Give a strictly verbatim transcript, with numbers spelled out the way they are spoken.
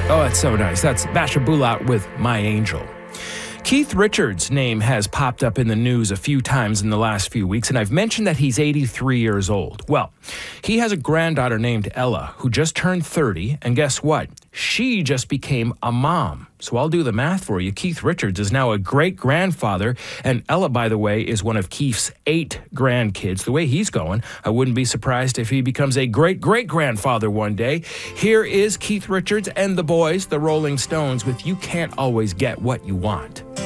Oh, that's so nice. That's Basha Bulat with My Angel. Keith Richards' name has popped up in the news a few times in the last few weeks, and I've mentioned that he's eighty-three years old. Well, he has a granddaughter named Ella who just turned thirty, and guess what? She just became a mom. So I'll do the math for you. Keith Richards is now a great-grandfather, and Ella, by the way, is one of Keith's eight grandkids. The way he's going, I wouldn't be surprised if he becomes a great-great-grandfather one day. Here is Keith Richards and the boys, the Rolling Stones, with You Can't Always Get What You Want.